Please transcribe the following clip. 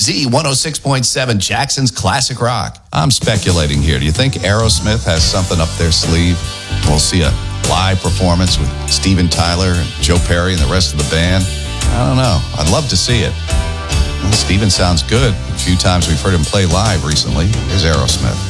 Z106.7, Jackson's Classic Rock. I'm speculating here. Do you think Aerosmith has something up their sleeve? We'll see a live performance with Steven Tyler and Joe Perry and the rest of the band. I don't know. I'd love to see it. Well, Steven sounds good. A few times we've heard him play live recently. Here's Aerosmith.